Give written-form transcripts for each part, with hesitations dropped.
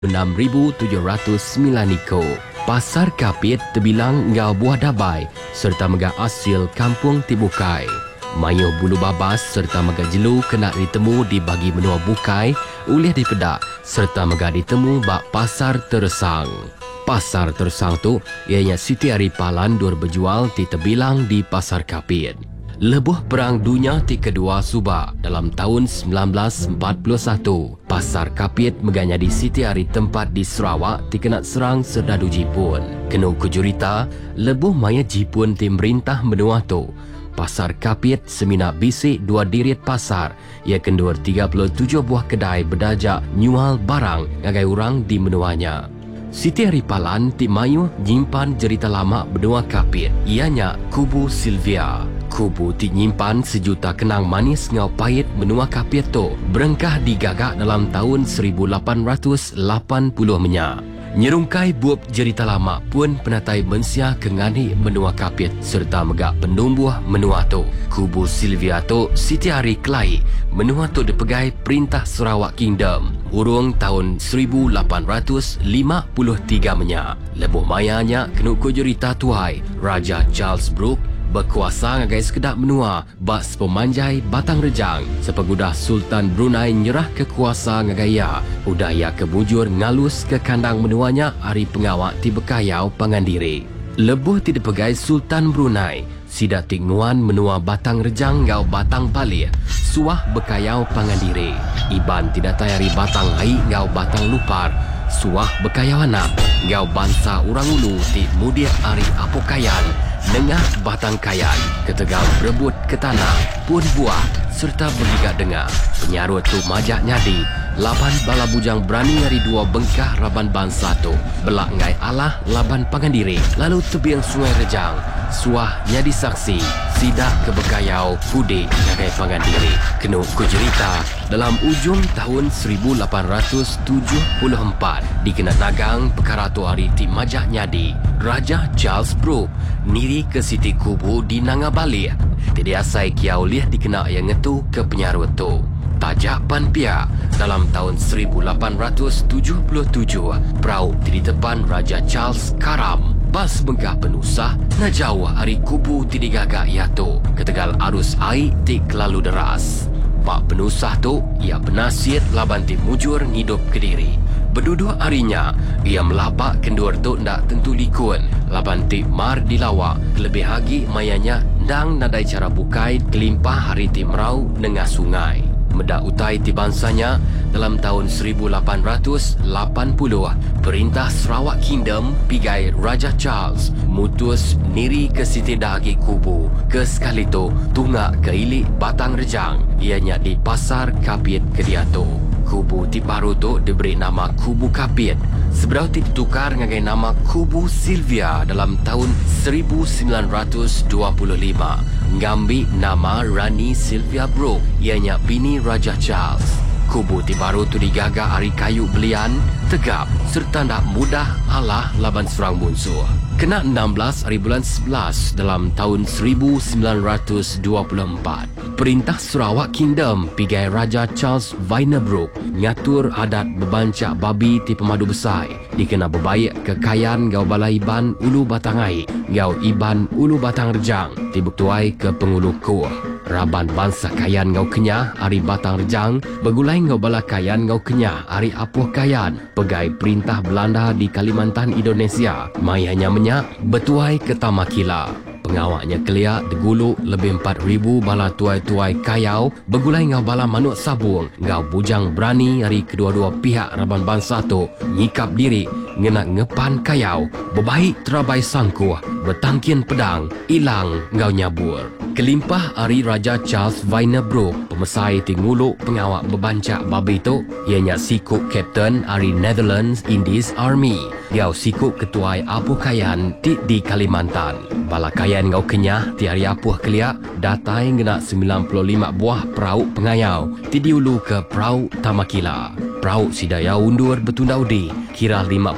6,709 ekor. Pasar Kapit terbilang ngau buah dabai serta mega asil kampung Tibukai. Mayuh bulu babas serta mega jelu kena ditemu di bagi menua bukai oleh di Pedak serta mega ditemu bak Pasar Teresang. Pasar Teresang tu ianya Siti Aripalan dur berjual ti terbilang di Pasar Kapit. Lebuh Perang Dunia ti kedua subak dalam tahun 1941. Pasar Kapit meganya di Siti Ari tempat di Sarawak ti kena serang serdadu Jepun. Kena kujurita, lebuh maya Jepun ti merintah menua tu. Pasar Kapit semina bisik dua dirit pasar. Ia kendur 37 buah kedai berdajak nyual barang ngagai orang di menuanya. Siti Aripalan ti mayu nyimpan cerita lama benua Kapit. Ianya Kubu Sylvia. Kubu ti nyimpan sejuta kenang manis ngau pahit benua Kapit tu berengkah digagak dalam tahun 1880 menya. Nyerungkai buap cerita lama pun penatai mensia kengani benua Kapit serta megak penumbuh menua tu. Kubu Sylvia tu Siti Ari Kelai menua tu dipegai Perintah Sarawak Kingdom urung tahun 1853 menya. Lebuh mayanya kena kujurita tuai Raja Charles Brooke berkuasa ngagai sekedap menua bak pemanjai Batang Rejang sepegudah Sultan Brunei nyerah kekuasa ngagaya udaya kebujur ngalus ke kandang menuanya hari pengawak ti bekayau Pangandiri. Lebuh ti dipegai Sultan Brunei sida ti nguan menua Batang Rejang ngau Batang Bali suah bekayau Pangandiri. Iban tidak tayari Batang Hai ngau Batang Lupar suah bekayau anak ngau bangsa orang ulu ti mudia ari apokayan nengah Batang Kayan, ketegal berebut ke tanah, pun buah serta bergigat dengar. Penyarut tu majak nyadi, laban bala bujang berani dari dua bengkah raban bangsa tu. Belak ngai Allah laban Pangandiri, lalu tebiang Sungai Rejang. Suah nyadi saksi, sidak ke bekayau Pudi ngagai Pangandiri. Kena kujerita, dalam ujung tahun 1874, dikena nagang perkara tu hari ti majak nyadi. Raja Charles Brooke niri ke Siti Kubu di Nangabali. Tidak asai kiau liah dikena yang ngetu ke penyarut tu. Tajak Panpia dalam tahun 1877 perahu di depan Raja Charles karam. Bas bengkah penusah najauh hari Kubu ti digagak ia tu. Ketegal arus air ti kelalu deras. Pak penusah tu ia penasir laban ti mujur ngidup Kediri. Berduduk harinya, ia melapak kendur tu ndak tentu likun. Laban ti mar dilawak, kelebih hagi mayanya ndang nadai cara bukai kelimpah hari ti merau nengah sungai. Medak utai ti bansanya dalam tahun 1880, Perintah Sarawak Kingdom pigai Raja Charles mutus niri ke Siti Dahagi Kubu. Ke sekali tu, tunggak ke ilik Batang Rejang, ianya di Pasar Kapit Kediatu. Kubu ti baru tu diberi nama Kubu Kapit. Seberau ti ditukar ngagai nama Kubu Sylvia dalam tahun 1925. Ngambil nama Rani Sylvia Brooke, ianya bini Raja Charles. Kubu ti baru tu digagak hari kayu belian, tegap serta ndak mudah alah laban serang musuh. Kena 16 hari bulan 11 dalam tahun 1924. Perintah Sarawak Kingdom pigai Raja Charles Vainer Brooke ngatur adat bebancak babi ti pemadu besar. Dikena berbaik kekayaan gau balai Iban Ulu Batangai, gau Iban Ulu Batang Rejang, tibuktuai ke pengulu kuah. Raban bangsa kayan ngau kenyah hari Batang Rejang, begulai ngau bala kayan ngau kenyah hari Apuh Kayan, pegai Perintah Belanda di Kalimantan Indonesia. Mai hanya menyak betuai ke Tamakila. Pengawaknya keliak degulu lebih 4,000 bala tuai-tuai kayau begulai ngau bala manuk sabung. Ngau bujang berani hari kedua-dua pihak raban bangsa tu nyikap diri ngena ngepan kayau, berbaik terabai sangkuh, bertangkin pedang, ilang ngau nyabur. Kelimpah hari Raja Charles Vainer Brooke, pemesai ti nguluk pengawak bebancak babi tu, ianya sikuk Captain hari Netherlands Indies Army. Ngau sikuk ketuai Apuh Kayan ti di Kalimantan. Bala kayan ngau kenyah ti hari Apuh keliak, datai ngena 95 buah perahu pengayau, ti diulu ke perahu Tamakila. Perahu sidaya undur betunda udi, kira 50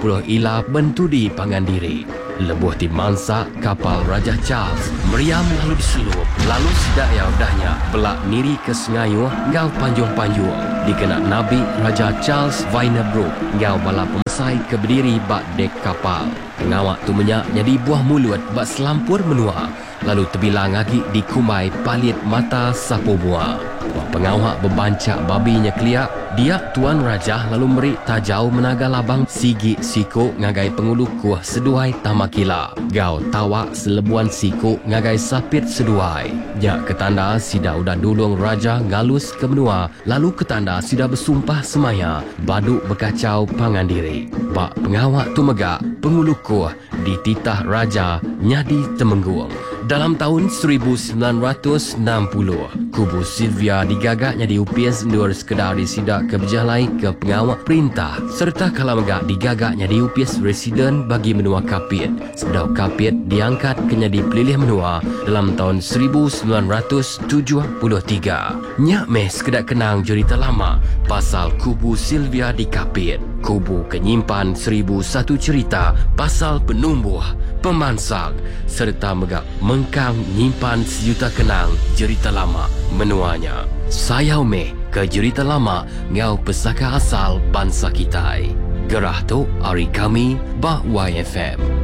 ila bentudi Pangandiri. Lebuh ti mansa kapal Raja Charles meriam lalu diselup. Lalu sidak ya udahnya pelak niri ke Sengayuh ngau panjung-panjung. Dikena Nabi Raja Charles Wynebrook ngau bala pemasai ke berdiri bak dek kapal. Pengawak tu menyak jadi buah mulut bak selampur menua. Lalu terbilang lagi di kumai palit mata sapu buah. Pengawak berbancak babinya keliak. Dia Tuan Raja lalu merik tajau menaga labang sigi siko ngagai pengulu kuah seduai tamakila. Gau tawak selebuan siko ngagai sapit seduai. Jak ketanda sida udah dulung Raja ngalus ke menua. Lalu ketanda sida bersumpah semaya baduk berkacau Pangandiri. Bak pengawak tu megak pengulu kuah dititah Raja nyadi Temenggung. Dalam tahun 1960, kubu Sylvia digagaknya diupis nur sekedar disidak ke berjalai ke pengawak perintah serta kalamegak digagaknya diupis residen bagi menua Kapit. Sebedau Kapit diangkat kenya dipilih menua dalam tahun 1973. Nyak meh sekedar kenang cerita lama pasal kubu Sylvia di Kapit. Kubu kenyimpan 1001 cerita pasal penumbuh, pemansang serta megak mengkang nyimpan sejuta kenang cerita lama menuanya. Sayau meh ke cerita lama ngau pesaka asal bangsa kita. Gerah tu hari kami bah YFM.